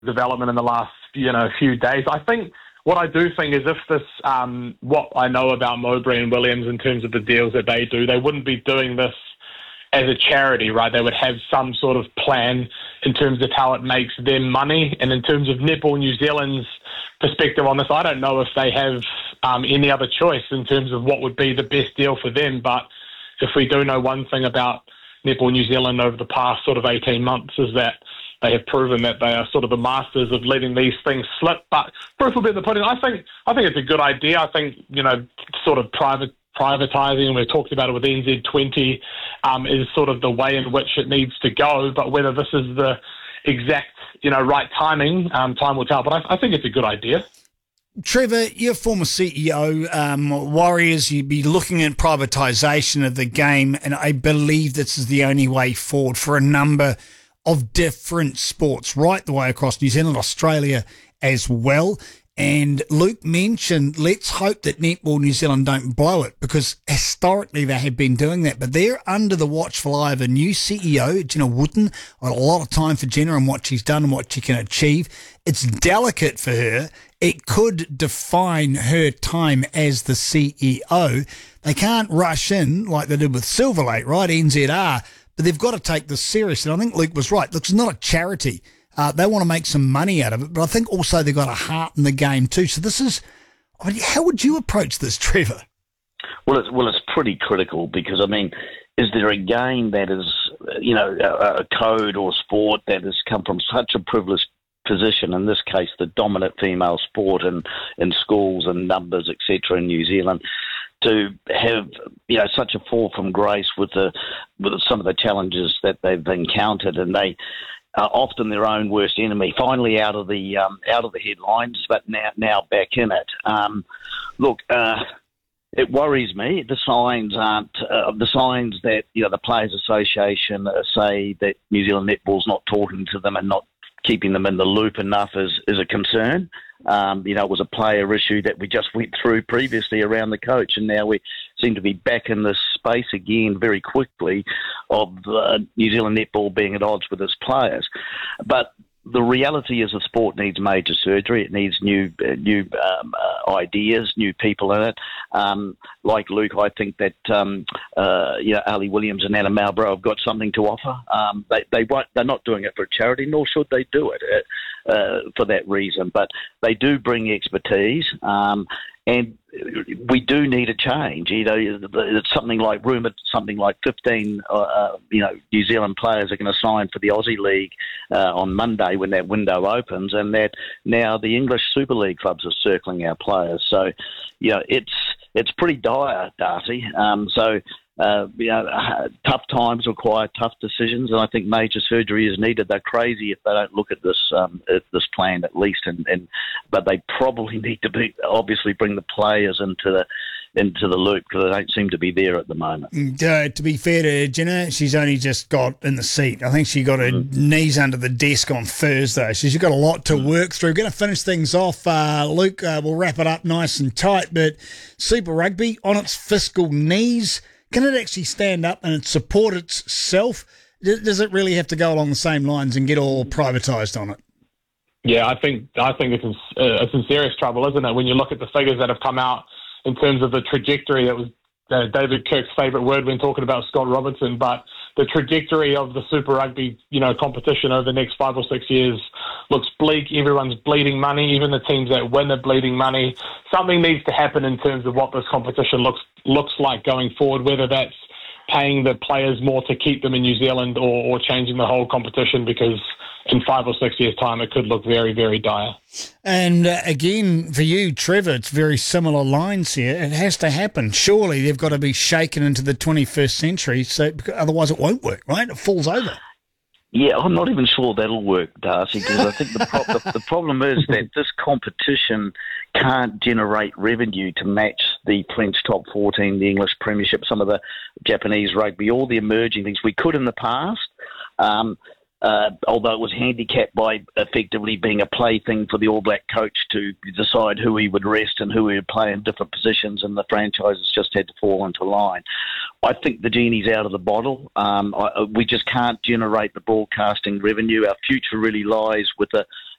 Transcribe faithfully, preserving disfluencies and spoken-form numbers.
development in the last, you know, few days. I think what I do think is if this, um, what I know about Mowbray and Williams in terms of the deals that they do, they wouldn't be doing this as a charity, right? They would have some sort of plan in terms of how it makes them money. And in terms of Netball New Zealand's perspective on this, I don't know if they have um, any other choice in terms of what would be the best deal for them. But if we do know one thing about Netball New Zealand over the past sort of eighteen months is that they have proven that they are sort of the masters of letting these things slip. But proof will be in the pudding. I think I think it's a good idea. I think, you know, sort of private privatising, and we've talked about it with N Z twenty, um, is sort of the way in which it needs to go. But whether this is the exact, you know, right timing, um, time will tell. But I, I think it's a good idea. Trevor, you're a former C E O, um, Warriors, you'd be looking at privatisation of the game, and I believe this is the only way forward for a number of different sports, right the way across New Zealand, Australia as well. And Luke mentioned, let's hope that Netball New Zealand don't blow it, because historically they have been doing that. But they're under the watchful eye of a new C E O, Jenna Wooten. I got a lot of time for Jenna and what she's done and what she can achieve. It's delicate for her. It could define her time as the C E O. They can't rush in like they did with Silver Lake, right, N Z R, but they've got to take this seriously. And I think Luke was right. Look, it's not a charity. Uh, they want to make some money out of it, but I think also they've got a heart in the game too. So this is, I mean, how would you approach this, Trevor? Well, it's, well, it's pretty critical because, I mean, is there a game that is, you know, a, a code or sport that has come from such a privileged position, in this case, the dominant female sport in, in schools and numbers, et cetera, in New Zealand, to have, you know, such a fall from grace with the with some of the challenges that they've encountered, and they are often their own worst enemy. Finally, out of the um, out of the headlines, but now now back in it. Um, look, uh, it worries me. The signs aren't uh, the signs that, you know, the Players Association uh, say that New Zealand Netball's not talking to them and not keeping them in the loop enough is, is a concern. Um, you know, it was a player issue that we just went through previously around the coach, and now we seem to be back in this space again very quickly of uh, New Zealand Netball being at odds with its players. But the reality is the sport needs major surgery. It needs new uh, new um, uh, ideas, new people in it. Um, like Luke, I think that um, uh, you know, Ali Williams and Anna Malbrough have got something to offer. Um, they they won't, they're not doing it for a charity, nor should they do it uh, uh, for that reason. But they do bring expertise. Um, And we do need a change. You know, it's something like rumoured, something like fifteen, uh, you know, New Zealand players are going to sign for the Aussie League uh, on Monday when that window opens, and that now the English Super League clubs are circling our players. So, you know, it's it's pretty dire, Darcy. Um, so. Uh, you know, uh, tough times require tough decisions, and I think major surgery is needed. They're crazy if they don't look at this um, at this plan at least, and, and but they probably need to be obviously bring the players into the into the loop because they don't seem to be there at the moment. Uh, to be fair to Jenna, she's only just got in the seat. I think she got her mm. knees under the desk on Thursday, so she's got a lot to work through. Going to finish things off, uh, Luke. Uh, we'll wrap it up nice and tight, but Super Rugby on its fiscal knees. Can it actually stand up and support itself? Does it really have to go along the same lines and get all privatised on it? Yeah, I think I think it's in, uh, it's in serious trouble, isn't it? When you look at the figures that have come out in terms of the trajectory, that was uh, David Kirk's favourite word when talking about Scott Robertson, but the trajectory of the Super Rugby, you know, competition over the next five or six years looks bleak. Everyone's bleeding money. Even the teams that win are bleeding money. Something needs to happen in terms of what this competition looks looks like going forward, whether that's paying the players more to keep them in New Zealand or, or changing the whole competition, because in five or six years' time it could look very, very dire. And uh, again, for you, Trevor, it's very similar lines here. It has to happen. Surely they've got to be shaken into the twenty-first century, so otherwise it won't work, right? It falls over. Yeah, I'm not even sure that'll work, Darcy, because I think the, pro- the, the problem is that this competition can't generate revenue to match the French top fourteen, the English Premiership, some of the Japanese rugby, all the emerging things. We could in the past, um, uh, although it was handicapped by effectively being a plaything for the All Black coach to decide who he would rest and who he would play in different positions, and the franchises just had to fall into line. I think the genie's out of the bottle. Um, I, we just can't generate the broadcasting revenue. Our future really lies with the